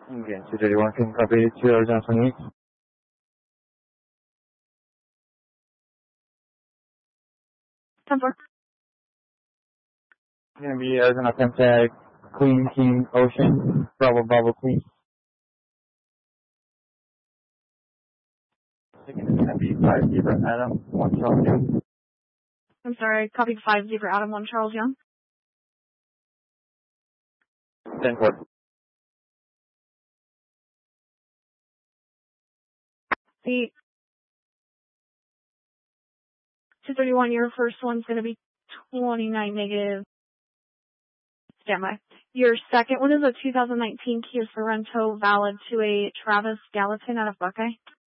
Again, 231 can copy 2 hours and 28. 10-4. Gonna be Arizona contact Queen King Ocean, Bravo Queen. Second is gonna be 5 Zebra Adam, 1 Charles Young. I'm sorry, copy 5 Zebra Adam 1 Charles Young. 10-4. The 231, your first one's going to be 29 negative. Standby. Your second one is a 2019 Kia Sorento valid to a Travis Gallatin out of Buckeye.